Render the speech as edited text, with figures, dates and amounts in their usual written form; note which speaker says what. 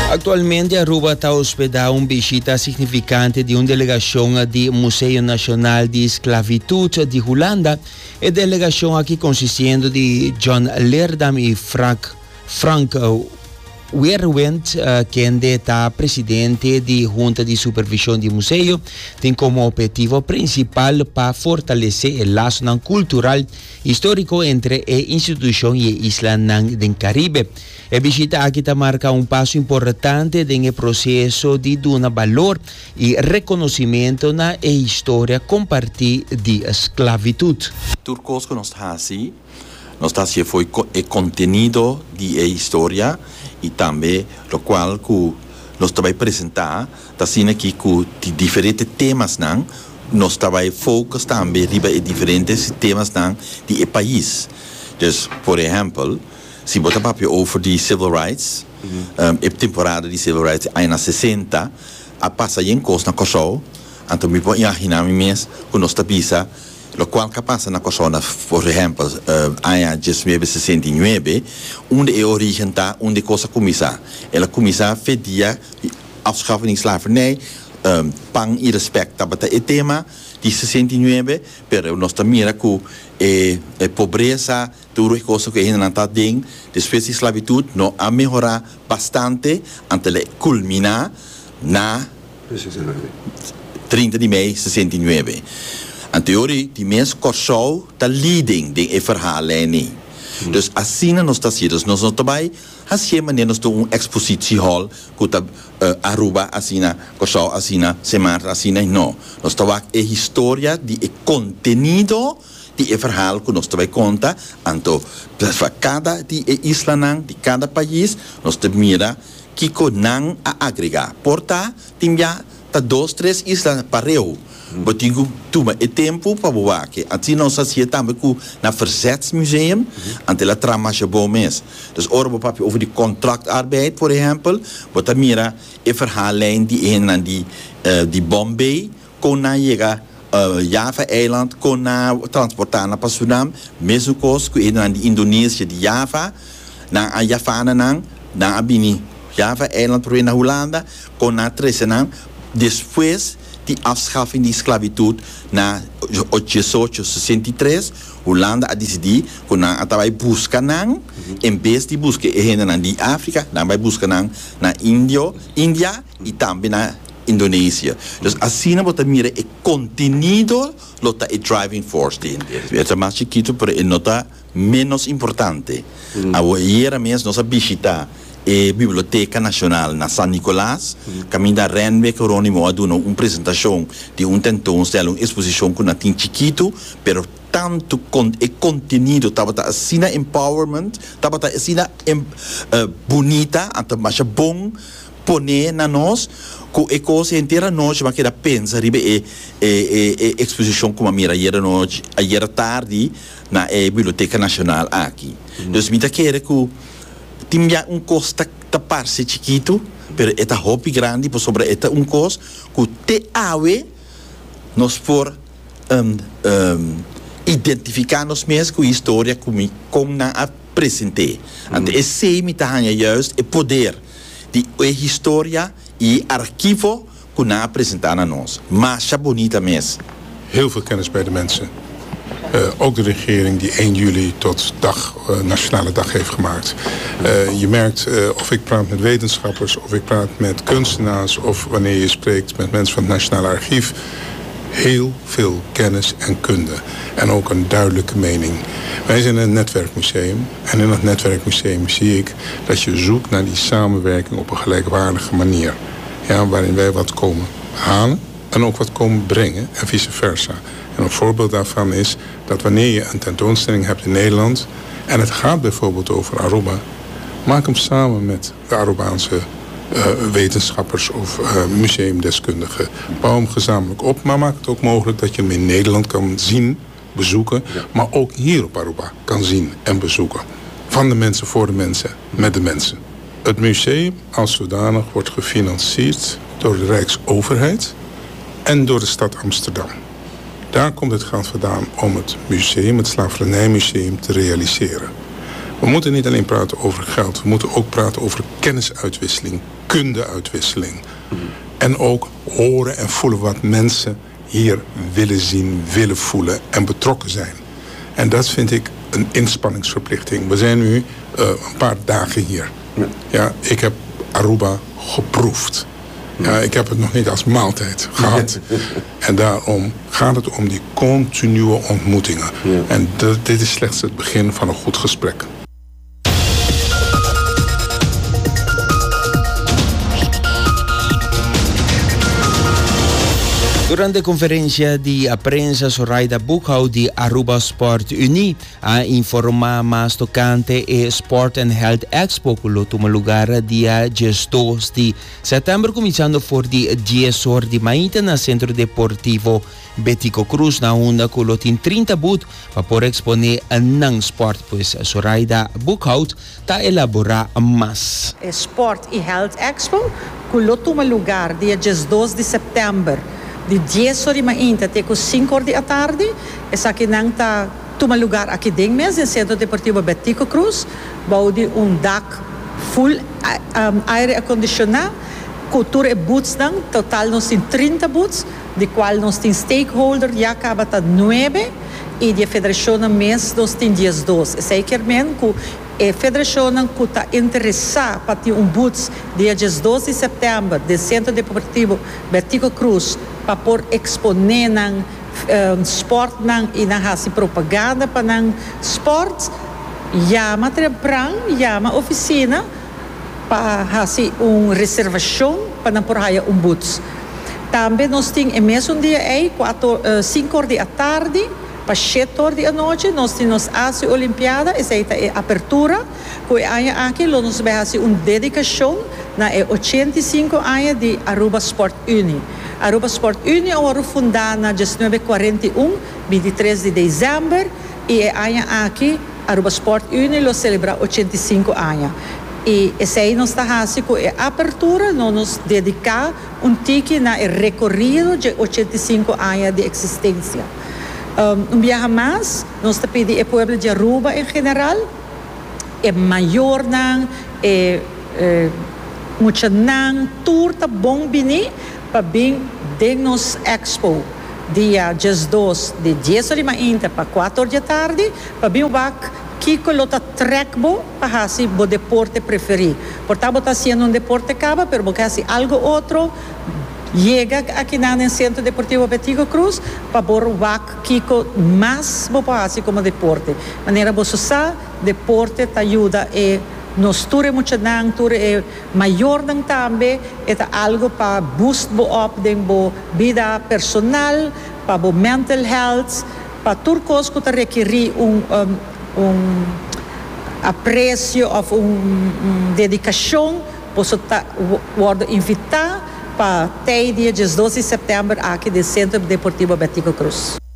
Speaker 1: Actualmente Aruba está hospedando una visita significante de una delegación del Museo Nacional de Esclavitud de Holanda. La delegación aquí consistiendo de John Leerdam y Frank Weerwind, quien está presidente de Junta de Supervisión del Museo, tiene como objetivo principal para fortalecer el lazo cultural histórico entre la institución y la isla del Caribe. La visita aquí marca un paso importante en el proceso de dar valor y reconocimiento a la historia compartida de esclavitud.
Speaker 2: Turcos que nos así, nos hace fue el contenido de la historia y también lo cual que nos va a presentar, también aquí con diferentes temas nos va a focus también en diferentes temas del país. Dus, por ejemplo, si vos te over die civil rights, de temporada de civil rights, anos 60, a passa em costa na Kosovo, então me pode imaginar mesmo que nós tabisa, lo qual que passa na Kosovo, por exemplo, anos 1969, onde é origem tá, onde coisa começa. Ela começa a fedia afschaffing slavernij, pang e respect, tabata é tema de 69, pero nós mira que pobreza, tudo as coisas que ainda está dentro, depois de esclavitud, não a melhorar bastante, até culminar na 30 de maio de 69. En theorie, die mensen Kosovo, de leading, die verhaallijn. Dus assim nós está sendo, nós não trabalhamos, assim maneira nós temos uma exposição que Aruba, assim na Kosovo, assim na Semar, assim não. Nós trabalhamos a história de conteúdo de verhaal que nós trabalhamos conta, então para cada de isla de cada país nós mira que não a agregar. Porta, tem já 2, 3 islas para eu. Botingo toma o tempo para boar que assim nós assim também com na Verzetsmuseum ante la trama je bom mes. Dus ora papi over die contractarbeid por exemplo, bota mira e verhaallijn die in die Bombay kon na chega Java eiland kon na transportar na Pasunam, mesmo coisa que in die Indonesië die Java na a Javana na abini Java eiland pro na Holanda kon na tresenang depois die afschaffing die esclavitud na 1863, Holanda a decidido que não vai buscar em vez de buscar em África, não vai buscar na Índia e também na Indonésia. Dus assim não pode mirar o conteúdo lota a driving force dele. É mais chiquito, mas é nota menos importante. Agora mesmo nós visitamos a Biblioteca Nacional na San Nicolás, caminho Renwe Coronimo a uma apresentação de tentoonstelling, uma exposição que não tem chiquito, pero tanto conteúdo, estava assim empowerment, estava assim bonita, então mais bom poner na nós, que a coisa inteira nós vai querer pensar ribe exposição como a mira ayer tarde na Biblioteca Nacional aqui. Dus me quer que tinha custo tapar-se chiquito, pero é hobby grande, por sobre é custo que te ave nós por identificar nos mesmos com a história como na apresentei. Então é sempre juist o poder de história e arquivo que na apresentar a nós. Mas é bonita mesmo.
Speaker 3: Heel veel kennis bij de mensen. Ook de regering die 1 juli tot nationale dag heeft gemaakt. Je merkt, of ik praat met wetenschappers, of ik praat met kunstenaars, of wanneer je spreekt met mensen van het Nationale Archief, heel veel kennis en kunde. En ook een duidelijke mening. Wij zijn een netwerkmuseum. En in dat netwerkmuseum zie ik dat je zoekt naar die samenwerking op een gelijkwaardige manier. Ja, waarin wij wat komen halen en ook wat komen brengen en vice versa. En een voorbeeld daarvan is dat wanneer je een tentoonstelling hebt in Nederland en het gaat bijvoorbeeld over Aruba, maak hem samen met de Arubaanse wetenschappers of museumdeskundigen. Bouw hem gezamenlijk op, maar maak het ook mogelijk dat je hem in Nederland kan zien, bezoeken, maar ook hier op Aruba kan zien en bezoeken. Van de mensen, voor de mensen, met de mensen. Het museum als zodanig wordt gefinancierd door de Rijksoverheid en door de stad Amsterdam. Daar komt het geld vandaan om het museum, het Slavernijmuseum, te realiseren. We moeten niet alleen praten over geld. We moeten ook praten over kennisuitwisseling, kundeuitwisseling. En ook horen en voelen wat mensen hier willen zien, willen voelen en betrokken zijn. En dat vind ik een inspanningsverplichting. We zijn nu een paar dagen hier. Ja, ik heb Aruba geproefd. Ja, ik heb het nog niet als maaltijd gehad. En daarom gaat het om die continue ontmoetingen. En dit is slechts het begin van een goed gesprek.
Speaker 1: Durante conferencia di prensa Zoraida Boekhout di Aruba Sport Unie a informar mais tocante e Sport and Health Expo que toma lugar dia 2 de setembro, começando por di 10 horas de manhã na Centro Deportivo Betico Cruz, na onda que tem 30 booth para poder exponer nang sport, pois Zoraida Boekhout está elaborar mais.
Speaker 4: Sport e Health Expo que toma lugar dia 2 de setembro. De 10 horas de manhã até 5 horas da tarde. Essa aqui não está toma lugar aqui dentro mesmo, no Centro Deportivo Betico Cruz. Boude dak full aire acondicionado. Cultura e boots não, total nós tem 30 boots, de qual nós tem stakeholder, já acaba tá 9 e de federação mês nós tem 12. Zekermente que a federação que está interessada para ter boots dia 12 de setembro do Centro Deportivo Betico Cruz para por exponer sport e na propaganda para sport, chama chama oficina para fazer reservação para por aí boots. Também nós temos o mesmo dia 5 horas da tarde para 7 horas da noite nós temos a Olimpiada, essa é a abertura, que aqui nós vamos fazer dedicação na 85 anos de Aruba Sport Unie. Aruba Sport Unie foi fundada em 1941, 23 de dezembro, e aqui Aruba Sport Unie lo celebra 85 anos. E essa aí nós está fazendo a abertura, nós nos dedicamos tique na recorrido de 85 anos de existência. Dia mais, nós está pedindo ao povo de Aruba em geral, é maior muito tour tá bom bem para bem de nos expo dia 2 de 10 horas de manhã para 4 horas da tarde para bem o bac que colota trekbo para fazer o deporte preferido. Portanto, está sendo deporte caba, pero porque hace algo outro chega aqui no Centro Deportivo Betico Cruz para pôr o bac que mais para fazer como deporte. Maneira você sabe, deporte te ajuda nos tour muito nang tour é maior nang também é algo para boost up den vida personal para mental health para turcos que requerir aprecio ou dedicação você pode invitar para até dia 12 de setembro aqui do Centro Deportivo Betico Cruz.